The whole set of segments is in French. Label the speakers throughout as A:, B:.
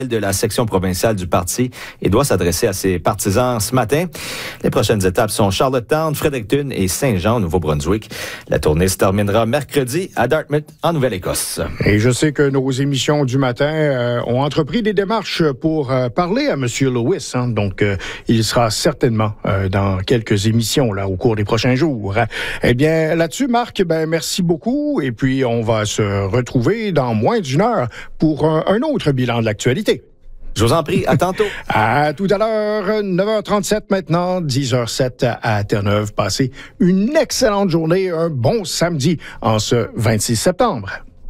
A: de la section provinciale du parti et doit s'adresser à ses partisans ce matin. Les prochaines étapes sont Charlottetown, Fredericton et Saint-Jean au Nouveau-Brunswick. La tournée se terminera mercredi à Dartmouth en Nouvelle-Écosse.
B: Et je sais que nos émissions du matin ont entrepris des démarches pour parler à M. Lewis. Donc, il sera certainement dans quelques émissions là au cours des prochains jours. Eh bien, là-dessus, Marc, merci beaucoup. Et puis, on va se retrouver dans moins d'une heure pour un autre bilan de l'actualité.
A: Je vous en prie, à tantôt.
B: À tout à l'heure, 9h37 maintenant, 10h07 à Terre-Neuve. Passez une excellente journée, un bon samedi en ce 26 septembre.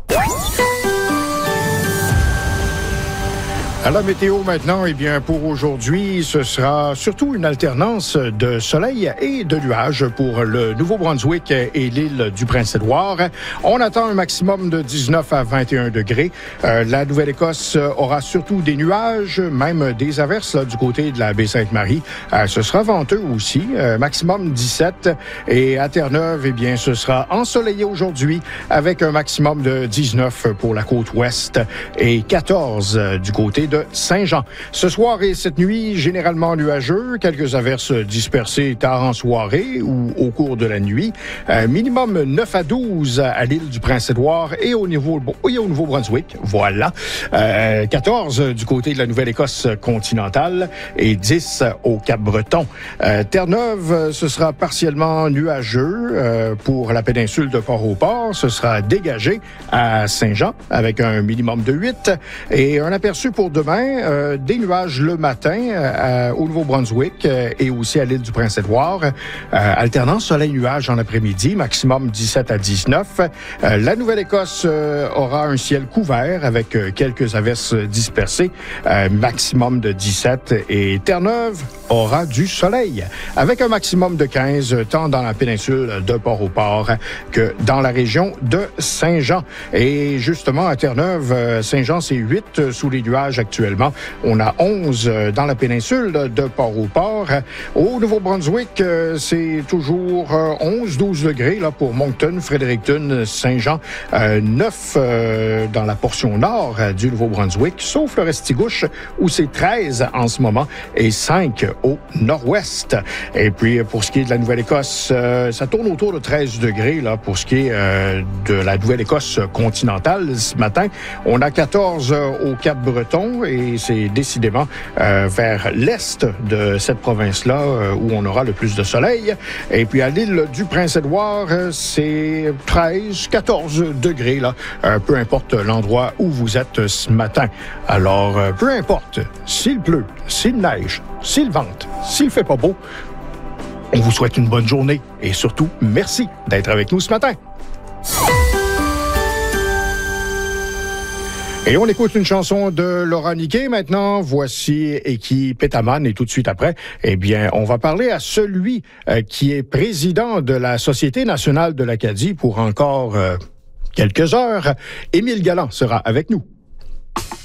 B: À la météo maintenant, eh bien, pour aujourd'hui, ce sera surtout une alternance de soleil et de nuages pour le Nouveau-Brunswick et l'île du Prince-Édouard. On attend un maximum de 19 à 21 degrés. La Nouvelle-Écosse aura surtout des nuages, même des averses là, du côté de la baie Sainte-Marie. Ce sera venteux aussi, maximum 17. Et à Terre-Neuve, eh bien, ce sera ensoleillé aujourd'hui avec un maximum de 19 pour la côte ouest et 14 du côté de Saint-Jean. Ce soir et cette nuit, généralement nuageux, quelques averses dispersées tard en soirée ou au cours de la nuit. Minimum 9 à 12 à l'île du Prince-Édouard et au Nouveau-Brunswick. Voilà. 14 du côté de la Nouvelle-Écosse continentale et 10 au Cap-Breton. Terre-Neuve, ce sera partiellement nuageux pour la péninsule de Port-au-Port. Ce sera dégagé à Saint-Jean avec un minimum de 8 et un aperçu pour demain, des nuages le matin au Nouveau-Brunswick et aussi à l'île du Prince-Édouard. Alternance soleil-nuage en après-midi, maximum 17 à 19. La Nouvelle-Écosse aura un ciel couvert avec quelques averses dispersées, maximum de 17. Et Terre-Neuve aura du soleil avec un maximum de 15, tant dans la péninsule de Port-au-Port que dans la région de Saint-Jean. Et justement, à Terre-Neuve, Saint-Jean, c'est 8 sous les nuages actuellement. On a 11 dans la péninsule de Port-au-Port. Au Nouveau-Brunswick, c'est toujours 11-12 degrés là, pour Moncton, Fredericton, Saint-Jean. 9 dans la portion nord du Nouveau-Brunswick, sauf le Restigouche, où c'est 13 en ce moment, et 5 au nord-ouest. Et puis, pour ce qui est de la Nouvelle-Écosse, ça tourne autour de 13 degrés là, pour ce qui est de la Nouvelle-Écosse continentale. Ce matin, on a 14 au Cap-Breton et c'est décidément vers l'est de cette province-là où on aura le plus de soleil. Et puis, à l'île du Prince-Édouard, c'est 13, 14 degrés, là, peu importe l'endroit où vous êtes ce matin. Alors, peu importe s'il pleut, s'il neige, s'il vente, s'il fait pas beau, on vous souhaite une bonne journée et surtout, merci d'être avec nous ce matin. Et on écoute une chanson de Laura Niquet maintenant. Voici Eki Petaman et tout de suite après, eh bien, on va parler à celui qui est président de la Société nationale de l'Acadie pour encore quelques heures. Émile Galland sera avec nous.